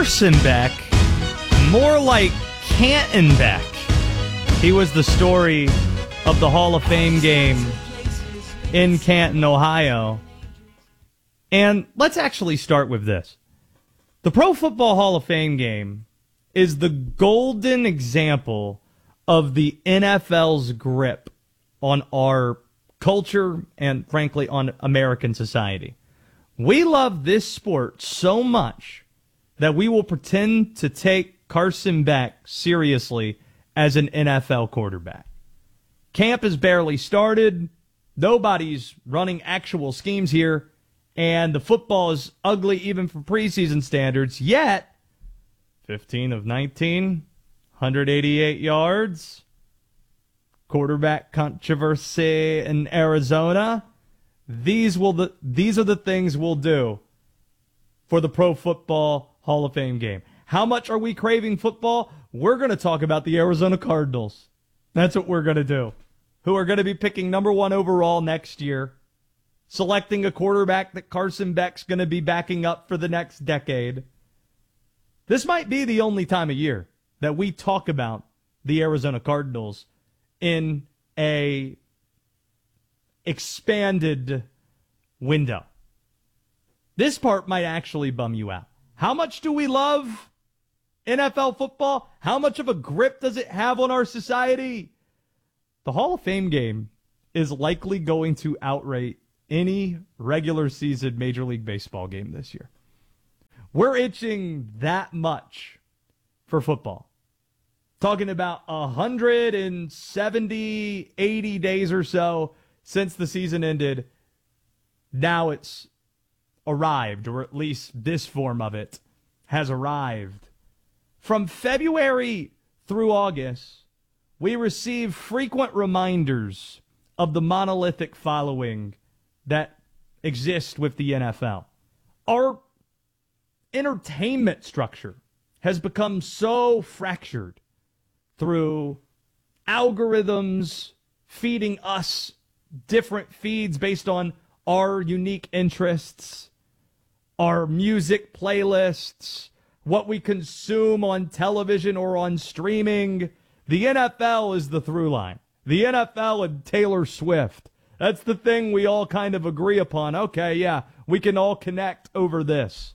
Carson Beck, more like Canton Beck. He was the story of the Hall of Fame game in Canton, Ohio. And let's actually start with this. The Pro Football Hall of Fame game is the golden example of the NFL's grip on our culture and, frankly, on American society. We love this sport so much that we will pretend to take Carson Beck seriously as an NFL quarterback. Camp has barely started. Nobody's running actual schemes here. And the football is ugly even for preseason standards. Yet, 15 of 19, 188 yards. Quarterback controversy in Arizona. These are the things we'll do for the Pro Football Hall of Fame game. How much are we craving football? We're going to talk about the Arizona Cardinals. That's what we're going to do. Who are going to be picking number 1 overall next year, selecting a quarterback that Carson Beck's going to be backing up for the next decade. This might be the only time of year that we talk about the Arizona Cardinals in a expanded window. This part might actually bum you out. How much do we love NFL football? How much of a grip does it have on our society? The Hall of Fame game is likely going to outrate any regular season Major League Baseball game this year. We're itching that much for football. Talking about 170, 80 days or so since the season ended. Now it's arrived, or at least this form of it has arrived. From February through August, we receive frequent reminders of the monolithic following that exist with the NFL. Our entertainment structure has become so fractured through algorithms feeding us different feeds based on our unique interests, our music playlists, what we consume on television or on streaming. The NFL is the through line. The NFL and Taylor Swift. That's the thing we all kind of agree upon. Okay, yeah, we can all connect over this.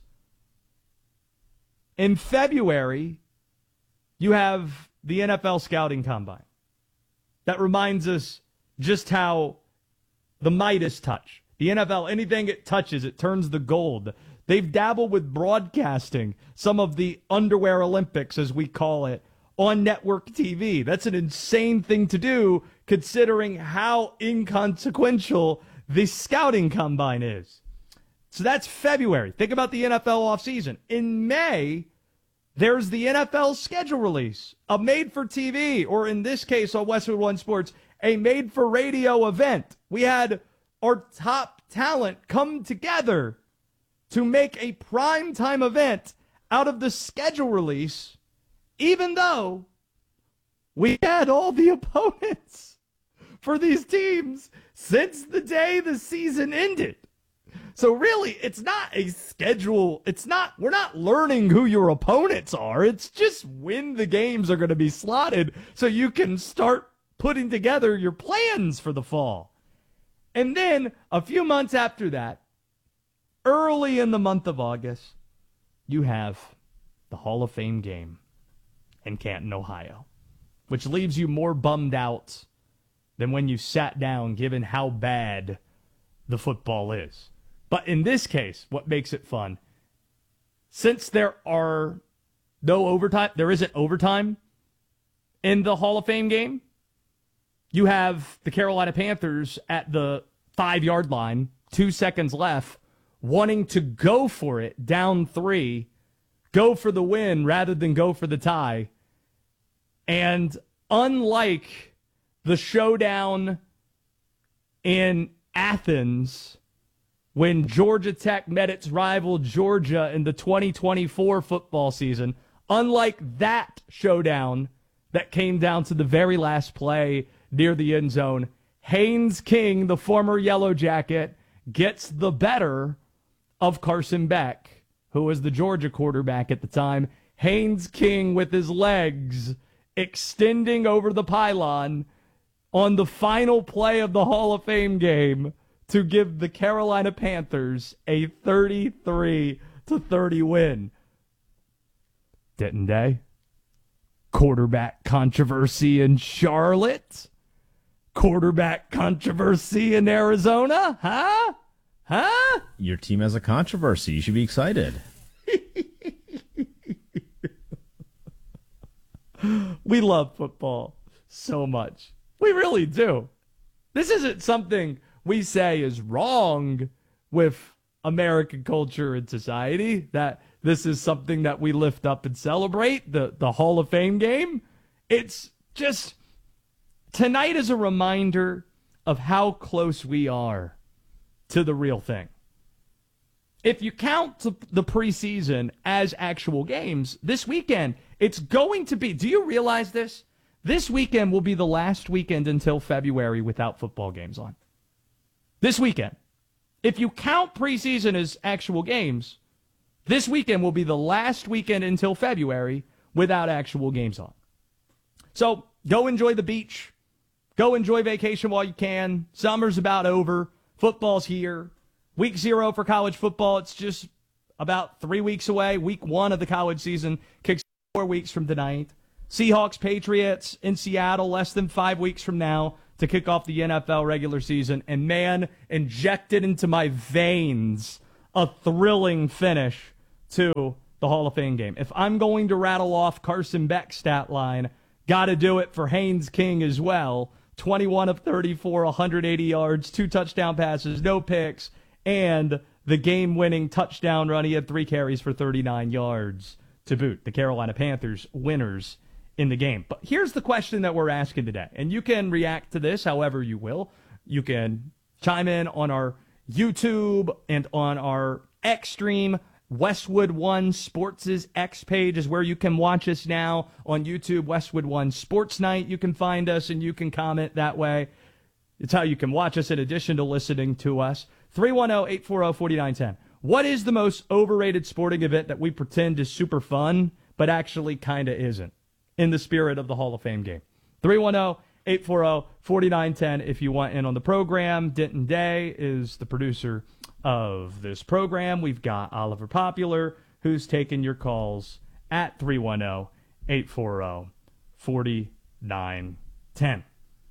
In February, you have the NFL Scouting Combine. That reminds us just how the Midas touch. The NFL, anything it touches, it turns to gold. They've dabbled with broadcasting some of the underwear Olympics, as we call it, on network TV. That's an insane thing to do, considering how inconsequential the Scouting Combine is. So that's February. Think about the NFL offseason. In May, there's the NFL schedule release, a made-for-TV, or in this case on Westwood One Sports, a made-for-radio event. We had our top talent come together to make a primetime event out of the schedule release, even though we had all the opponents for these teams since the day the season ended. So really, it's not a schedule. We're not learning who your opponents are. It's just when the games are going to be slotted so you can start putting together your plans for the fall. And then a few months after that, early in the month of August, you have the Hall of Fame game in Canton, Ohio, which leaves you more bummed out than when you sat down, given how bad the football is. But in this case, what makes it fun, since there isn't overtime in the Hall of Fame game, you have the Carolina Panthers at the 5-yard line, 2 seconds left, wanting to go for it, down 3, go for the win rather than go for the tie. And unlike the showdown in Athens, when Georgia Tech met its rival Georgia in the 2024 football season, unlike that showdown that came down to the very last play near the end zone, Haynes King, the former Yellow Jacket, gets the better of Carson Beck, who was the Georgia quarterback at the time, Haynes King with his legs extending over the pylon on the final play of the Hall of Fame game to give the Carolina Panthers a 33-30 win. Didn't they? Quarterback controversy in Charlotte? Quarterback controversy in Arizona? Huh? Your team has a controversy. You should be excited. We love football so much. We really do. This isn't something we say is wrong with American culture and society, that this is something that we lift up and celebrate, the Hall of Fame game. It's just, tonight is a reminder of how close we are to the real thing. If you count the preseason as actual games, this weekend, it's going to be, do you realize this? This weekend will be the last weekend until February without football games on. This weekend. If you count preseason as actual games, this weekend will be the last weekend until February without actual games on. So go enjoy the beach. Go enjoy vacation while you can. Summer's about over. Football's here. Week 0 for college football. It's just about 3 weeks away. Week 1 of the college season kicks 4 weeks from tonight. Seahawks, Patriots in Seattle less than 5 weeks from now to kick off the NFL regular season. And man, injected into my veins a thrilling finish to the Hall of Fame game. If I'm going to rattle off Carson Beck's stat line, got to do it for Haynes King as well. 21 of 34, 180 yards, 2 touchdown passes, no picks, and the game-winning touchdown run. He had 3 carries for 39 yards to boot. The Carolina Panthers winners in the game. But here's the question that we're asking today, and you can react to this however you will. You can chime in on our YouTube and on our X stream. Westwood One Sports' X page is where you can watch us now on YouTube. Westwood One Sports Night. You can find us and you can comment that way. It's how you can watch us in addition to listening to us. 310-840-4910. What is the most overrated sporting event that we pretend is super fun, but actually kind of isn't, in the spirit of the Hall of Fame game? 310-840-4910 if you want in on the program. Denton Day is the producer of this program. We've got Oliver Popular, who's taking your calls at 310-840-4910.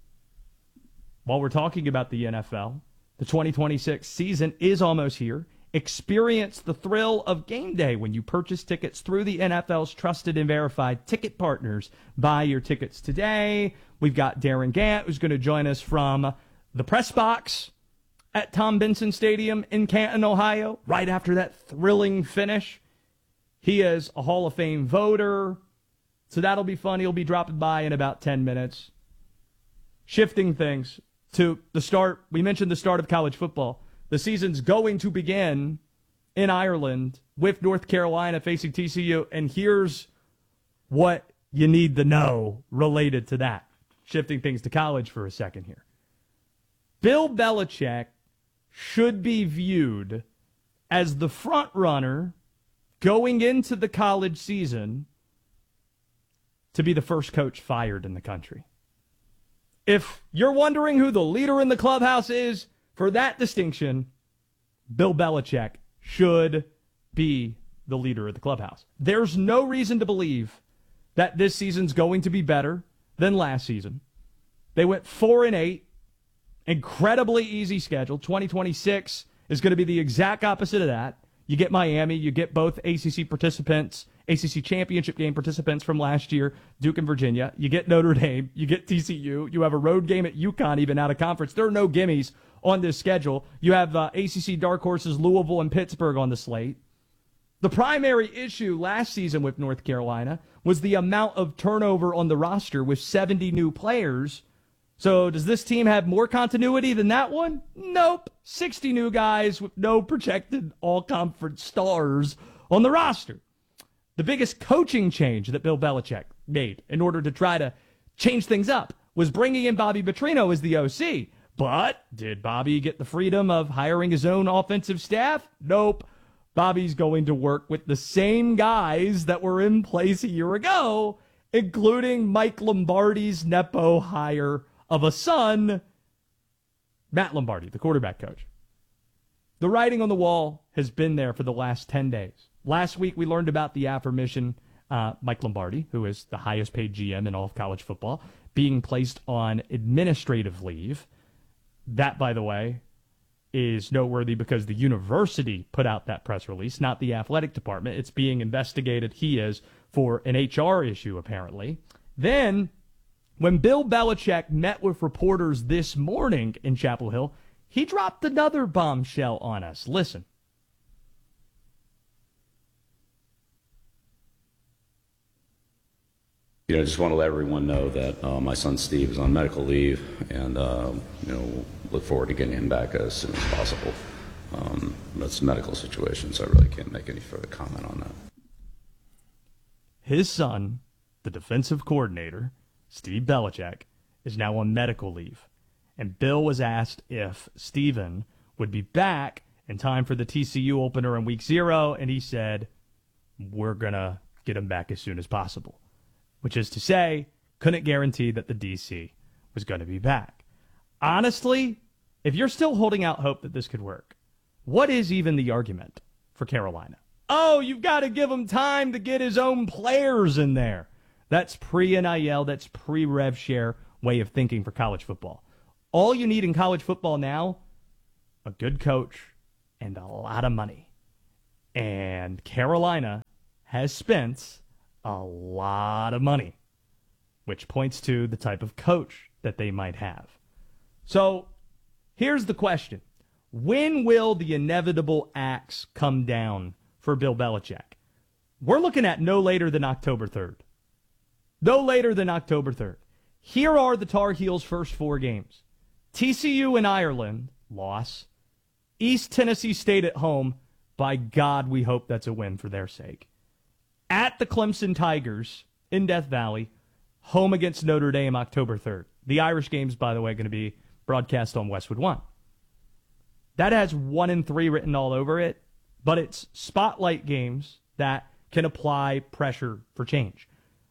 While we're talking about the NFL, the 2026 season is almost here. Experience the thrill of game day when you purchase tickets through the NFL's trusted and verified ticket partners. Buy your tickets today. We've got Darren Gant, who's going to join us from the press box at Tom Benson Stadium in Canton, Ohio, right after that thrilling finish. He is a Hall of Fame voter, so that'll be fun. He'll be dropping by in about 10 minutes. Shifting things to the start, we mentioned the start of college football. The season's going to begin in Ireland with North Carolina facing TCU, and here's what you need to know related to that. Shifting things to college for a second here. Bill Belichick should be viewed as the front runner going into the college season to be the first coach fired in the country. If you're wondering who the leader in the clubhouse is, for that distinction, Bill Belichick should be the leader of the clubhouse. There's no reason to believe that this season's going to be better than last season. They went 4-8, incredibly easy schedule. 2026 is going to be the exact opposite of that. You get Miami, you get both ACC participants, ACC championship game participants from last year, Duke and Virginia. You get Notre Dame, you get TCU. You have a road game at UConn, even out of conference. There are no gimmies on this schedule. You have ACC dark horses Louisville and Pittsburgh on the slate. The primary issue last season with North Carolina was the amount of turnover on the roster with 70 new players. So does this team have more continuity than that one? Nope. 60 new guys with no projected all-conference stars on the roster. The biggest coaching change that Bill Belichick made in order to try to change things up was bringing in Bobby Petrino as the OC. But did Bobby get the freedom of hiring his own offensive staff? Nope. Bobby's going to work with the same guys that were in place a year ago, including Mike Lombardi's Nepo hire of a son, Matt Lombardi, the quarterback coach. The writing on the wall has been there for the last 10 days. Last week, we learned about the aforementioned Mike Lombardi, who is the highest paid GM in all of college football, being placed on administrative leave. That, by the way, is noteworthy because the university put out that press release, not the athletic department. It's being investigated, he is, for an HR issue, apparently. Then, when Bill Belichick met with reporters this morning in Chapel Hill, he dropped another bombshell on us. Listen. I just want to let everyone know that my son Steve is on medical leave, and look forward to getting him back as soon as possible. That's a medical situation, so I really can't make any further comment on that. His son, the defensive coordinator, Steve Belichick, is now on medical leave. And Bill was asked if Steven would be back in time for the TCU opener in week 0, and he said, we're going to get him back as soon as possible. Which is to say, couldn't guarantee that the DC was going to be back. Honestly, if you're still holding out hope that this could work, what is even the argument for Carolina? Oh, you've got to give him time to get his own players in there. That's pre-NIL, that's pre-rev share way of thinking for college football. All you need in college football now, a good coach and a lot of money. And Carolina has spent a lot of money, which points to the type of coach that they might have. So here's the question. When will the inevitable axe come down for Bill Belichick? We're looking at no later than October 3rd. No later than October 3rd. Here are the Tar Heels' first 4 games. TCU in Ireland, loss. East Tennessee State at home. By God, we hope that's a win for their sake. At the Clemson Tigers in Death Valley, home against Notre Dame October 3rd. The Irish game's, by the way, going to be broadcast on Westwood One. That has 1-3 written all over it, but it's spotlight games that can apply pressure for change.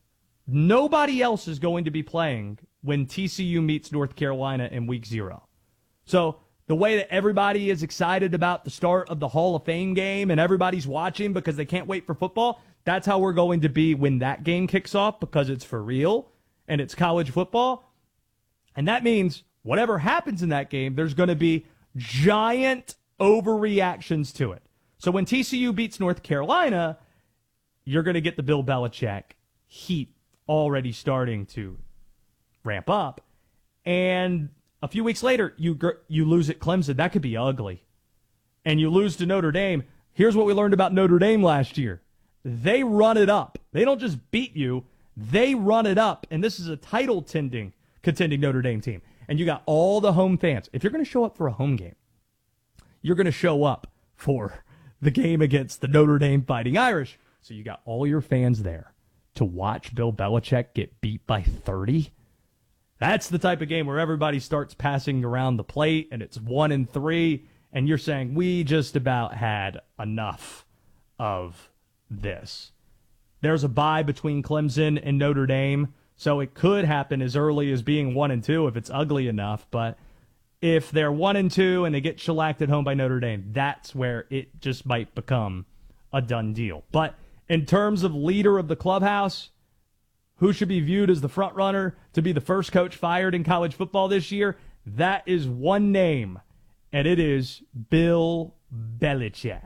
Nobody else is going to be playing when TCU meets North Carolina in week 0. So the way that everybody is excited about the start of the Hall of Fame game and everybody's watching because they can't wait for football, that's how we're going to be when that game kicks off because it's for real and it's college football. And that means whatever happens in that game, there's going to be giant overreactions to it. So when TCU beats North Carolina, you're going to get the Bill Belichick heat already starting to ramp up. And a few weeks later, you lose at Clemson. That could be ugly. And you lose to Notre Dame. Here's what we learned about Notre Dame last year. They run it up. They don't just beat you. They run it up. And this is a title contending Notre Dame team. And you got all the home fans. If you're going to show up for a home game, you're going to show up for the game against the Notre Dame Fighting Irish. So you got all your fans there to watch Bill Belichick get beat by 30. That's the type of game where everybody starts passing around the plate and it's 1-3. And you're saying, we just about had enough of this. There's a bye between Clemson and Notre Dame, so it could happen as early as being 1-2 if it's ugly enough. But if they're 1-2 and they get shellacked at home by Notre Dame, that's where it just might become a done deal. But in terms of leader of the clubhouse, who should be viewed as the front runner to be the first coach fired in college football this year, that is one name, and it is Bill Belichick.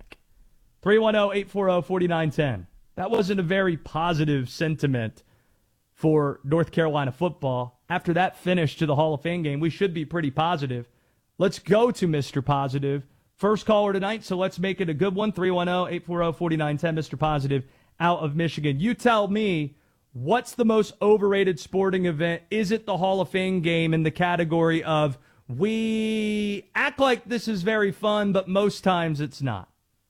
310-840-4910. That wasn't a very positive sentiment for North Carolina football. After that finish to the Hall of Fame game, we should be pretty positive. Let's go to Mr. Positive. First caller tonight, so let's make it a good one. 310-840-4910, Mr. Positive out of Michigan. You tell me, what's the most overrated sporting event? Is it the Hall of Fame game in the category of we act like this is very fun, but most times it's not?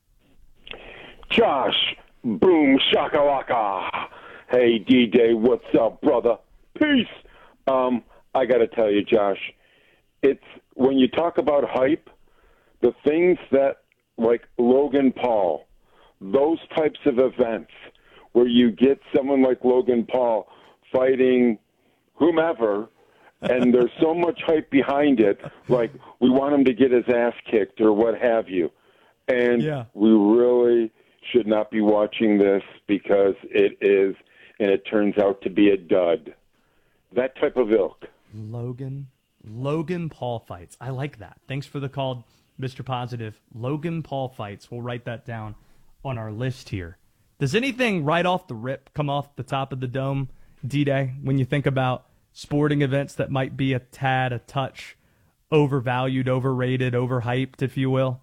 Josh, boom, shakalaka. Hey, D-Day, what's up, brother? Peace. I got to tell you, Josh, it's when you talk about hype, the things that, like Logan Paul, those types of events where you get someone like Logan Paul fighting whomever, and there's so much hype behind it, like we want him to get his ass kicked or what have you. And we really should not be watching this because it is, and it turns out to be a dud. That type of ilk. Logan Paul fights. I like that. Thanks for the call, Mr. Positive. Logan Paul fights. We'll write that down on our list here. Does anything right off the rip come off the top of the dome, D-Day, when you think about sporting events that might be a touch overvalued, overrated, overhyped, if you will?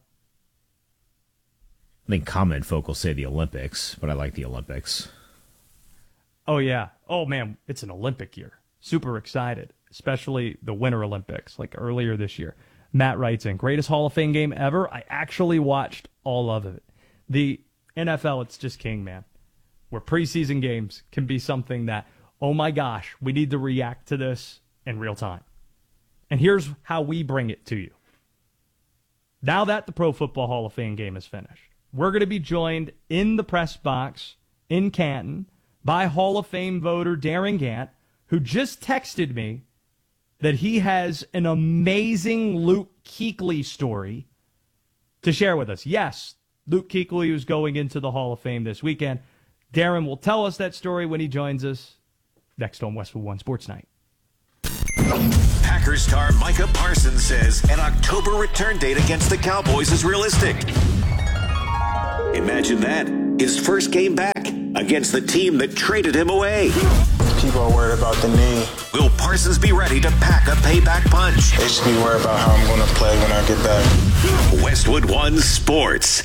I think common folk will say the Olympics, but I like the Olympics. Oh, yeah. Oh, man, it's an Olympic year. Super excited, especially the Winter Olympics, like earlier this year. Matt writes in, greatest Hall of Fame game ever. I actually watched all of it. The NFL, it's just king, man. Where preseason games can be something that, oh my gosh, we need to react to this in real time. And here's how we bring it to you. Now that the Pro Football Hall of Fame game is finished, we're going to be joined in the press box in Canton by Hall of Fame voter Darren Gant, who just texted me that he has an amazing Luke Kuechly story to share with us. Yes, Luke Kuechly is going into the Hall of Fame this weekend. Darren will tell us that story when he joins us next on Westwood One Sports Night. Packers star Micah Parsons says an October return date against the Cowboys is realistic. Imagine that. His first game back against the team that traded him away. People are worried about the knee. Will Parsons be ready to pack a payback punch? They should be worried about how I'm going to play when I get back. Westwood One Sports.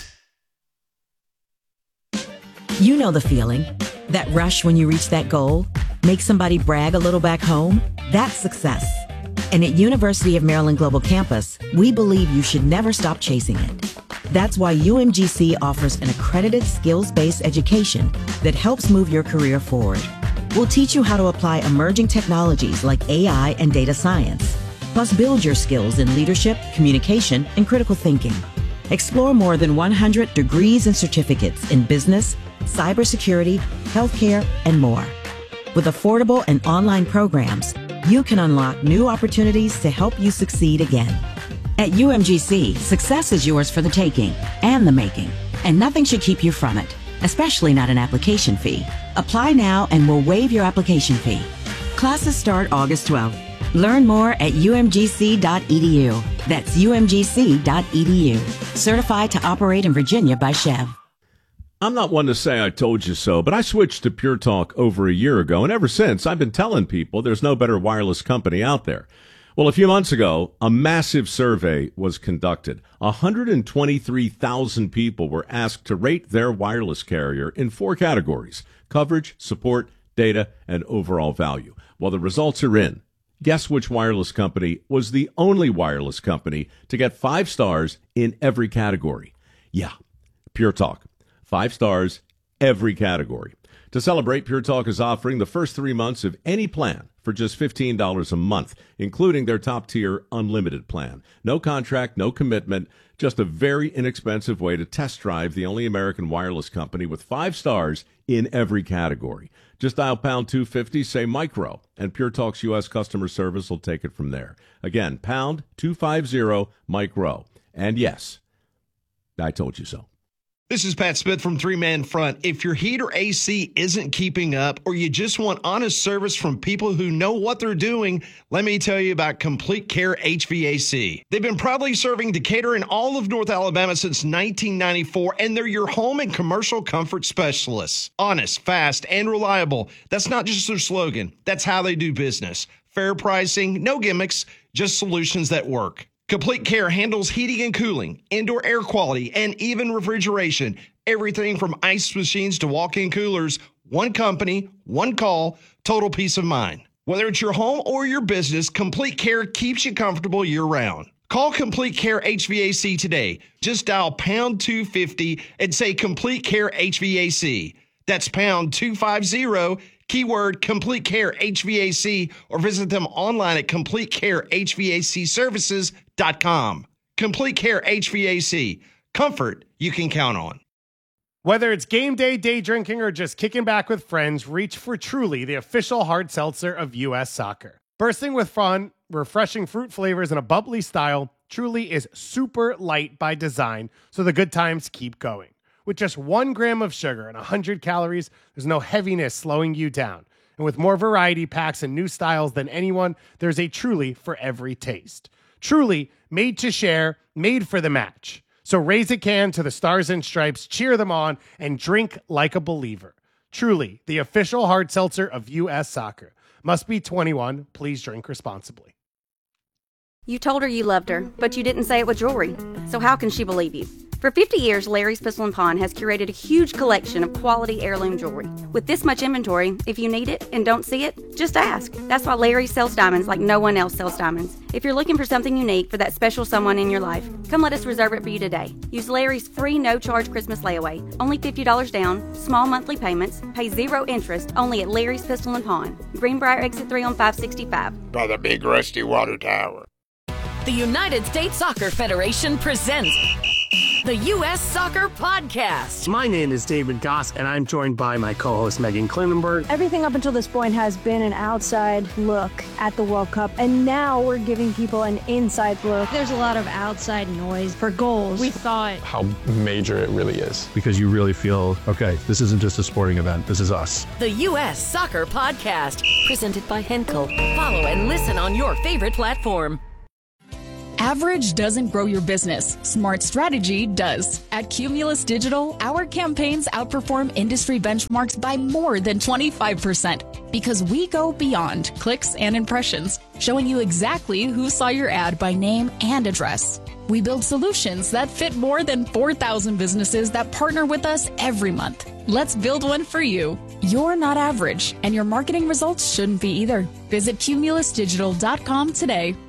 You know the feeling. That rush when you reach that goal. Make somebody brag a little back home. That's success. And at University of Maryland Global Campus, we believe you should never stop chasing it. That's why UMGC offers an accredited skills-based education that helps move your career forward. We'll teach you how to apply emerging technologies like AI and data science, plus build your skills in leadership, communication, and critical thinking. Explore more than 100 degrees and certificates in business, cybersecurity, healthcare, and more. With affordable and online programs, you can unlock new opportunities to help you succeed again. At UMGC, success is yours for the taking and the making, and nothing should keep you from it, especially not an application fee. Apply now and we'll waive your application fee. Classes start August 12th. Learn more at umgc.edu. That's umgc.edu. Certified to operate in Virginia by Chev. I'm not one to say I told you so, but I switched to Pure Talk over a year ago, and ever since, I've been telling people there's no better wireless company out there. Well, a few months ago, a massive survey was conducted. 123,000 people were asked to rate their wireless carrier in 4 categories: coverage, support, data, and overall value. Well, the results are in. Guess which wireless company was the only wireless company to get 5 stars in every category? Yeah, Pure Talk. 5 stars, every category. To celebrate, Pure Talk is offering the first 3 months of any plan for just $15 a month, including their top-tier unlimited plan. No contract, no commitment, just a very inexpensive way to test drive the only American wireless company with 5 stars in every category. Just dial pound 250, say micro, and Pure Talk's U.S. customer service will take it from there. Again, pound 250 micro. And yes, I told you so. This is Pat Smith from Three Man Front. If your heat or AC isn't keeping up, or you just want honest service from people who know what they're doing, let me tell you about Complete Care HVAC. They've been proudly serving Decatur and all of North Alabama since 1994, and they're your home and commercial comfort specialists. Honest, fast, and reliable. That's not just their slogan. That's how they do business. Fair pricing, no gimmicks, just solutions that work. Complete Care handles heating and cooling, indoor air quality, and even refrigeration. Everything from ice machines to walk-in coolers. One company, one call, total peace of mind. Whether it's your home or your business, Complete Care keeps you comfortable year-round. Call Complete Care HVAC today. Just dial pound 250 and say Complete Care HVAC. That's pound 250, keyword Complete Care HVAC, or visit them online at CompleteCareHVACServices.com. Complete Care HVAC. Comfort you can count on. Whether it's game day, day drinking, or just kicking back with friends, reach for Truly, the official hard seltzer of U.S. Soccer. Bursting with fun, refreshing fruit flavors, and a bubbly style, Truly is super light by design, so the good times keep going. With just 1 gram of sugar and 100 calories, there's no heaviness slowing you down. And with more variety packs and new styles than anyone, there's a Truly for every taste. Truly, made to share, made for the match. So raise a can to the Stars and Stripes, cheer them on, and drink like a believer. Truly, the official hard seltzer of U.S. Soccer. Must be 21. Please drink responsibly. You told her you loved her, but you didn't say it with jewelry. So how can she believe you? For 50 years, Larry's Pistol & Pawn has curated a huge collection of quality heirloom jewelry. With this much inventory, if you need it and don't see it, just ask. That's why Larry sells diamonds like no one else sells diamonds. If you're looking for something unique for that special someone in your life, come let us reserve it for you today. Use Larry's free no-charge Christmas layaway. Only $50 down, small monthly payments, pay 0 interest, only at Larry's Pistol & Pawn. Greenbrier Exit 3 on 565. By the big rusty water tower. The United States Soccer Federation presents the U.S. Soccer Podcast. My name is David Goss, and I'm joined by my co-host Megan Klinenberg. Everything up until this point has been an outside look at the World Cup, and now we're giving people an inside look. There's a lot of outside noise for goals. We thought how major it really is. Because you really feel, okay, this isn't just a sporting event, this is us. The U.S. Soccer Podcast, presented by Henkel. Follow and listen on your favorite platform. Average doesn't grow your business. Smart strategy does. At Cumulus Digital, our campaigns outperform industry benchmarks by more than 25% because we go beyond clicks and impressions, showing you exactly who saw your ad by name and address. We build solutions that fit more than 4,000 businesses that partner with us every month. Let's build one for you. You're not average, and your marketing results shouldn't be either. Visit cumulusdigital.com today.